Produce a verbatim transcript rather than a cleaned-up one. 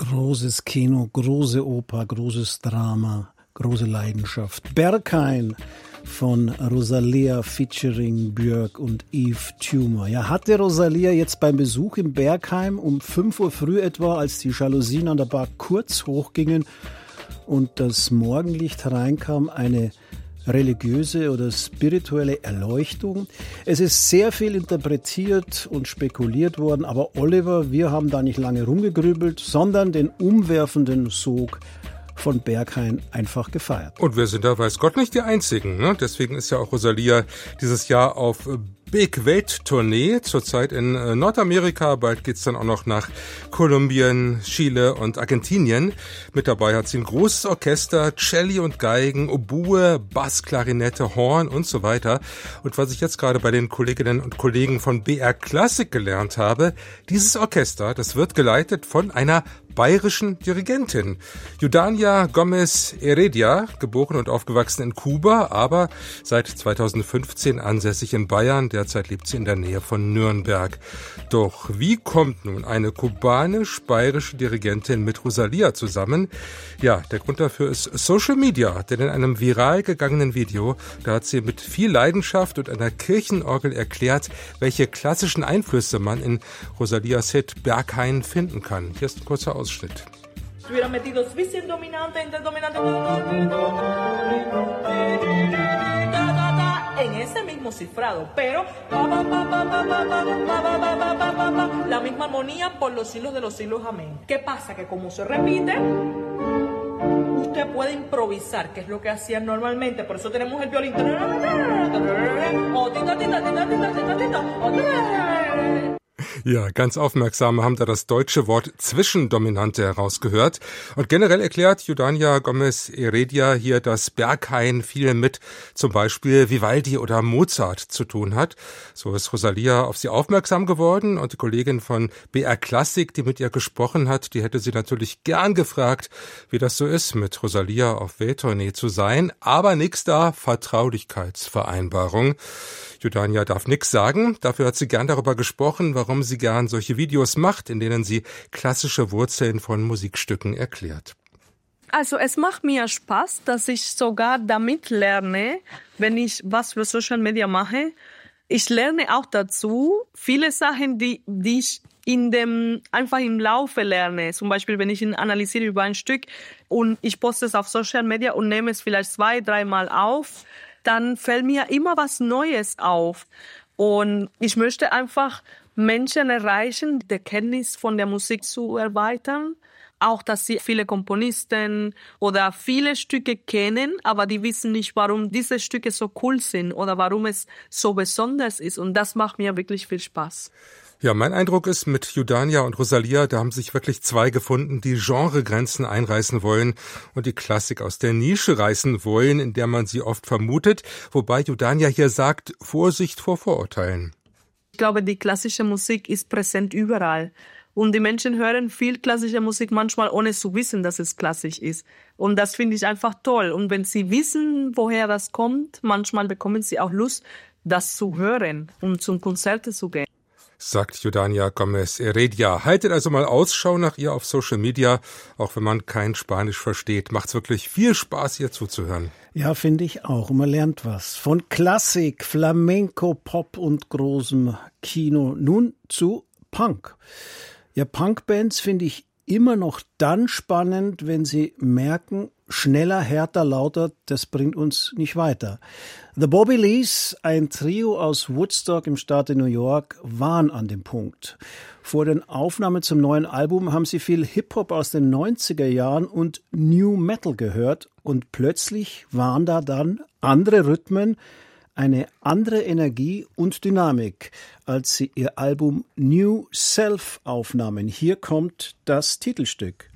Großes Kino, große Oper, großes Drama, große Leidenschaft. Berghain von Rosalia featuring Björk und Yves Tumor. Ja, hatte Rosalia jetzt beim Besuch im Berghain um fünf Uhr früh etwa, als die Jalousien an der Bar kurz hochgingen und das Morgenlicht hereinkam, eine religiöse oder spirituelle Erleuchtung. Es ist sehr viel interpretiert und spekuliert worden, aber Oliver, wir haben da nicht lange rumgegrübelt, sondern den umwerfenden Sog von Berghain einfach gefeiert. Und wir sind da, weiß Gott, nicht die Einzigen. Ne? Deswegen ist ja auch Rosalia dieses Jahr auf Big Welttournee, zurzeit in Nordamerika, bald geht's dann auch noch nach Kolumbien, Chile und Argentinien. Mit dabei hat sie ein großes Orchester, Celli und Geigen, Oboe, Bass, Klarinette, Horn und so weiter. Und was ich jetzt gerade bei den Kolleginnen und Kollegen von B R Classic gelernt habe, dieses Orchester, das wird geleitet von einer bayerischen Dirigentin. Eudania Gomez Heredia, geboren und aufgewachsen in Kuba, aber seit zweitausendfünfzehn ansässig in Bayern. Derzeit lebt sie in der Nähe von Nürnberg. Doch wie kommt nun eine kubanisch-bayerische Dirigentin mit Rosalia zusammen? Ja, der Grund dafür ist Social Media, denn in einem viral gegangenen Video, da hat sie mit viel Leidenschaft und einer Kirchenorgel erklärt, welche klassischen Einflüsse man in Rosalias Hit Berghain finden kann. Hier ist ein kurzer Ausschnitt. Hubiera metido bisschen dominante, interdominante en ese mismo cifrado, pero la misma armonía por los siglos de los siglos, amén. ¿Qué pasa? Que como se repite, usted puede improvisar, que es lo que hacían normalmente, por eso tenemos el violín. Ja, ganz Aufmerksame haben da das deutsche Wort Zwischendominante herausgehört. Und generell erklärt Eudania Gomez Heredia hier, dass Berghain viel mit zum Beispiel Vivaldi oder Mozart zu tun hat. So ist Rosalia auf sie aufmerksam geworden und die Kollegin von B R Classic, die mit ihr gesprochen hat, die hätte sie natürlich gern gefragt, wie das so ist, mit Rosalia auf Welttournee zu sein. Aber nix da, Vertraulichkeitsvereinbarung. Eudania darf nichts sagen, dafür hat sie gern darüber gesprochen, warum sie gern solche Videos macht, in denen sie klassische Wurzeln von Musikstücken erklärt. Also es macht mir Spaß, dass ich sogar damit lerne, wenn ich was für Social Media mache. Ich lerne auch dazu viele Sachen, die, die ich in dem, einfach im Laufe lerne. Zum Beispiel, wenn ich ihn analysiere über ein Stück und ich poste es auf Social Media und nehme es vielleicht zwei, dreimal auf, dann fällt mir immer was Neues auf. Und ich möchte einfach Menschen erreichen, die Kenntnis von der Musik zu erweitern. Auch, dass sie viele Komponisten oder viele Stücke kennen, aber die wissen nicht, warum diese Stücke so cool sind oder warum es so besonders ist. Und das macht mir wirklich viel Spaß. Ja, mein Eindruck ist, mit Eudania und Rosalia, da haben sich wirklich zwei gefunden, die Genregrenzen einreißen wollen und die Klassik aus der Nische reißen wollen, in der man sie oft vermutet, wobei Eudania hier sagt, Vorsicht vor Vorurteilen. Ich glaube, die klassische Musik ist präsent überall. Und die Menschen hören viel klassische Musik manchmal, ohne zu wissen, dass es klassisch ist. Und das finde ich einfach toll. Und wenn sie wissen, woher das kommt, manchmal bekommen sie auch Lust, das zu hören und zum Konzerte zu gehen. Sagt Eudania Gomez Heredia. Haltet also mal Ausschau nach ihr auf Social Media, auch wenn man kein Spanisch versteht. Macht's wirklich viel Spaß, ihr zuzuhören. Ja, finde ich auch. Und man lernt was. Von Klassik, Flamenco, Pop und großem Kino. Nun zu Punk. Ja, Punkbands finde ich immer noch dann spannend, wenn sie merken, schneller, härter, lauter, das bringt uns nicht weiter. The Bobby Lees, ein Trio aus Woodstock im Staate New York, waren an dem Punkt. Vor den Aufnahmen zum neuen Album haben sie viel Hip-Hop aus den neunziger Jahren und New Metal gehört und plötzlich waren da dann andere Rhythmen, eine andere Energie und Dynamik, als sie ihr Album New Self aufnahmen. Hier kommt das Titelstück.